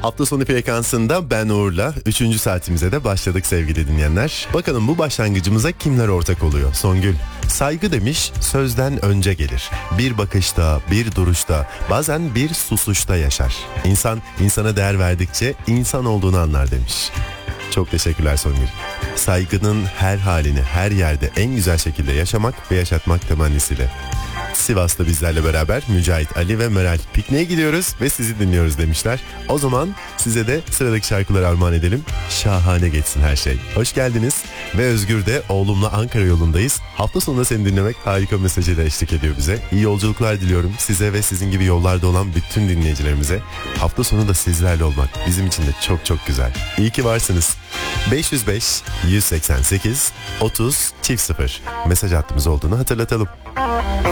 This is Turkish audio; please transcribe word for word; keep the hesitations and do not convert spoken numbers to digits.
Hafta sonu frekansında ben Uğur'la üçüncü saatimize de başladık sevgili dinleyenler. Bakalım bu başlangıcımıza kimler ortak oluyor? Songül, saygı demiş sözden önce gelir. Bir bakışta, bir duruşta, bazen bir susuşta yaşar. İnsan, insana değer verdikçe insan olduğunu anlar demiş. Çok teşekkürler Songül. Saygının her halini, her yerde en güzel şekilde yaşamak ve yaşatmak temennisiyle. Sivas'ta bizlerle beraber Mücahit, Ali ve Meral pikniğe gidiyoruz ve sizi dinliyoruz demişler. O zaman size de sıradaki şarkıları armağan edelim. Şahane geçsin her şey. Hoş geldiniz ve Özgür de oğlumla Ankara yolundayız. Hafta sonunda seni dinlemek harika mesajıyla eşlik ediyor bize. İyi yolculuklar diliyorum size ve sizin gibi yollarda olan bütün dinleyicilerimize. Hafta sonu da sizlerle olmak bizim için de çok çok güzel. İyi ki varsınız. beş yüz beş yüz seksen sekiz otuz çift sıfır mesaj hattımız olduğunu hatırlatalım.